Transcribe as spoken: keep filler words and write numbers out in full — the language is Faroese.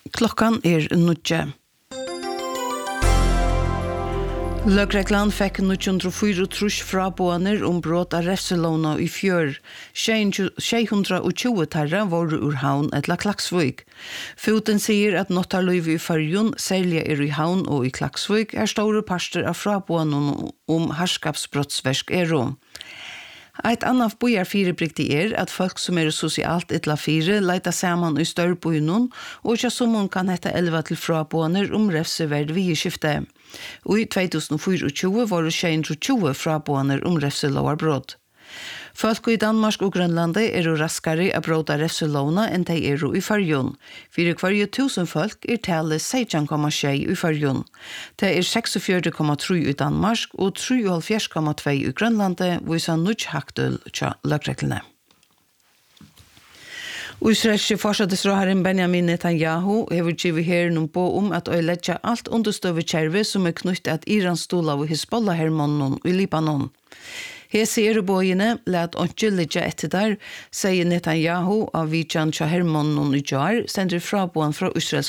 Klockan är nutje. Løgreglan fikk nio hundre og fyrtiåtte fraboaner om brot av refselåna i fjør. seks hundre og tjue tarra var ur havn etla Klaksvik. Foten sier at nottarløyve i Fyrjon, særlig er i havn og i Klaksvik, er store parster av fraboanen om herskapsbrottsverk er om. Et annet bojar firebriktig er at folk som er sosialt ytla fire leita saman i størrbøynon, og ikke som man kan hette elva til fraboaner om refseverd vidskifte. Og i tjuehundre og tjuefire var det seks hundre og tjue fraboaner om refselovarbrott. Folk i Danmark og Grønlande er raskare å bråda refselåna enn de er i Fyrjon. For hver tusen folk er tallet seksten komma seks i Fyrjon. Det er seksogfjøruti komma tre i Danmark og treoghalvfjerds komma to i Grønlande, viser nødt haktel til løgreglene. Israelske forsvarsrådherren Benjamin Netanyahu hever givet her noen på om at å letja alt understøvekjerve som er knyttet at Iran stod av Hezbollah-hermannen i Libanon. Her sier bøyene, let ikke ligge etter der, sier Netanyahu av Vidjan til hermannen i jar, sender fraboen fra Israels